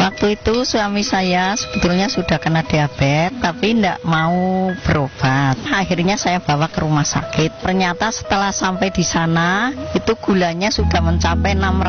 Waktu itu suami saya sebetulnya sudah kena diabetes, tapi tidak mau berobat. Akhirnya saya bawa ke rumah sakit. Ternyata setelah sampai di sana, itu gulanya sudah mencapai 600.